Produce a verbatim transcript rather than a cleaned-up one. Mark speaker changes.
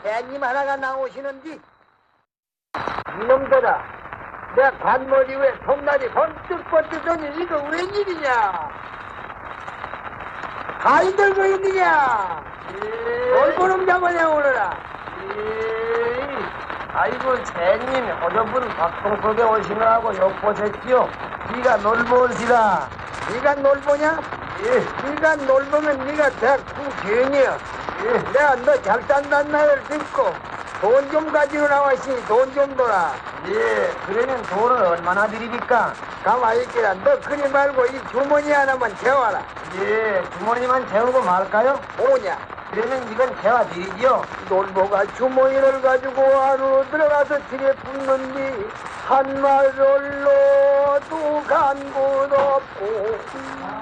Speaker 1: 깻님 하나가 나오시는지 이놈들아, 내 관머리 위에 손날이 번뜩 번뜩하니 이거 웬일이냐? 가위 들고 있느냐? 얼굴 잡아내 오너라.
Speaker 2: 아이고 쟤님 어저분 박동 속에 오시느라고 욕보셨지요. 네가 놀보시라.
Speaker 1: 네가 놀보냐?
Speaker 2: 예.
Speaker 1: 네가 놀보면 네가 백구 괜이야.
Speaker 2: 예.
Speaker 1: 내가 너 잘 산다는 말을 듣고 돈 좀 가지고 나왔으니 돈 좀 줘라.
Speaker 2: 예. 그러면 돈을 얼마나 드립니까?
Speaker 1: 가만히 있기라. 너 그리 말고 이 주머니 하나만 재워라.
Speaker 2: 예. 주머니만 재우고 말까요?
Speaker 1: 오냐?
Speaker 2: 그러면 이건 재워드리지요.
Speaker 1: 놀보가 주머니를 가지고 안으로 들어가서 집에 붙는디 한 말로 두 간곳 없고